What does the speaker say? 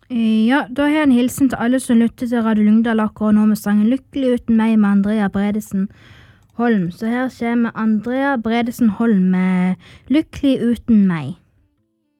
Ja, da har jeg en hilsen til alle som lytter til Radio Lyngdal akkurat nå med sangen Lykkelig uten meg med Andrea Bredesen Holm. Så her kommer Andrea Bredesen Holm med Lykkelig uten meg.